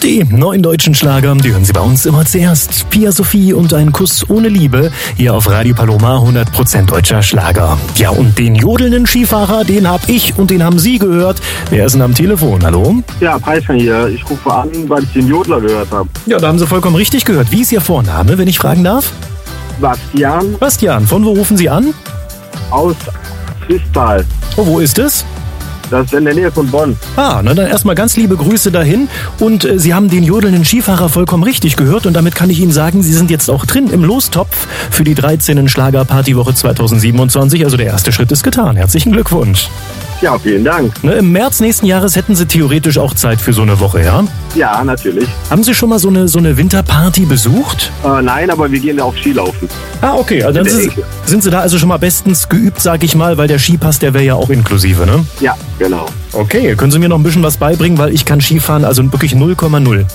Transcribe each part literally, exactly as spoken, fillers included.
Die neuen deutschen Schlager, die hören Sie bei uns immer zuerst. Pia Sophie und ein Kuss ohne Liebe, hier auf Radio Paloma, hundert Prozent deutscher Schlager. Ja, und den jodelnden Skifahrer, den hab ich und den haben Sie gehört. Wer ist denn am Telefon? Hallo? Ja, Preiser hier. Ich rufe an, weil ich den Jodler gehört habe. Ja, da haben Sie vollkommen richtig gehört. Wie ist Ihr Vorname, wenn ich fragen darf? Bastian Bastian, von wo rufen Sie an? aus Swisttal. Oh, wo ist es? Das ist in der Nähe von Bonn. Ah, na dann erstmal ganz liebe Grüße dahin. Und äh, Sie haben den jodelnden Skifahrer vollkommen richtig gehört. Und damit kann ich Ihnen sagen, Sie sind jetzt auch drin im Lostopf für die dreizehnte Schlagerpartywoche zweitausendsiebenundzwanzig. Also der erste Schritt ist getan. Herzlichen Glückwunsch. Ja, vielen Dank. Ne, im März nächsten Jahres hätten Sie theoretisch auch Zeit für so eine Woche, ja? Ja, natürlich. Haben Sie schon mal so eine, so eine Winterparty besucht? Äh, nein, aber wir gehen ja auf Skilaufen. Ah, okay. Also dann In der sind, Ecke. sind Sie da also schon mal bestens geübt, sag ich mal, weil der Skipass, der wäre ja auch inklusive, ne? Ja, genau. Okay, können Sie mir noch ein bisschen was beibringen, weil ich kann Skifahren, also wirklich null Komma null.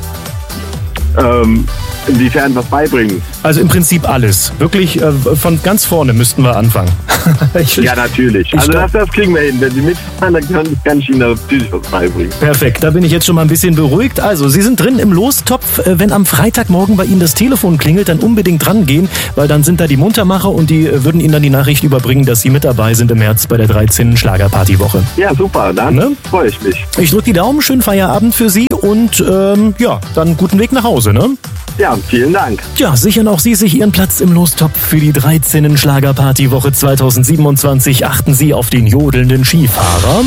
Ähm, inwiefern was beibringen? Also im Prinzip alles. Wirklich äh, von ganz vorne müssten wir anfangen. ich, Ja, natürlich. ich Also glaub- das, das kriegen wir hin. Wenn Sie mitfahren, dann kann, kann ich Ihnen natürlich was beibringen. Perfekt, da bin ich jetzt schon mal ein bisschen beruhigt. Also, Sie sind drin im Lostopf. Äh, Wenn am Freitagmorgen bei Ihnen das Telefon klingelt, dann unbedingt dran gehen, weil dann sind da die Muntermacher und die äh, würden Ihnen dann die Nachricht überbringen, dass Sie mit dabei sind im März bei der dreizehnten Schlagerpartywoche. Ja, super. Dann Ne? freue ich mich. Ich drücke die Daumen, schönen Feierabend für Sie und ähm, ja, dann guten Weg nach Hause, ne? Ja, vielen Dank. Ja, sichern auch Sie sich Ihren Platz im Lostopf für die dreizehnte Schlagerpartywoche zweitausendsiebenundzwanzig. Achten Sie auf den jodelnden Skifahrer.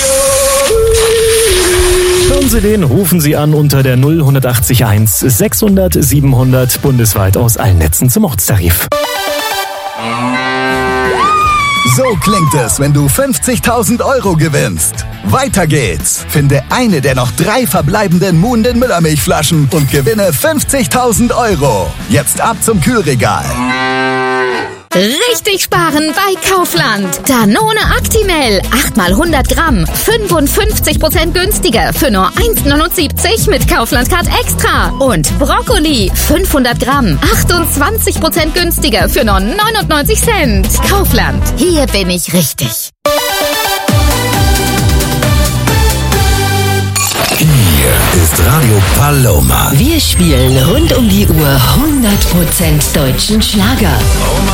Hören Sie den, rufen Sie an unter der null acht eins sechshundert siebenhundert bundesweit aus allen Netzen zum Ortstarif. So klingt es, wenn du fünfzigtausend Euro gewinnst. Weiter geht's. Finde eine der noch drei verbleibenden Muhnden Müllermilchflaschen und gewinne fünfzigtausend Euro. Jetzt ab zum Kühlregal. Richtig sparen bei Kaufland. Danone Actimel, acht mal hundert Gramm, fünfundfünfzig Prozent günstiger für nur eins neunundsiebzig mit Kaufland-Card Extra. Und Brokkoli, fünfhundert Gramm, achtundzwanzig Prozent günstiger für nur neunundneunzig Cent. Kaufland, hier bin ich richtig. Hier ist Radio Paloma. Wir spielen rund um die Uhr hundert Prozent deutschen Schlager.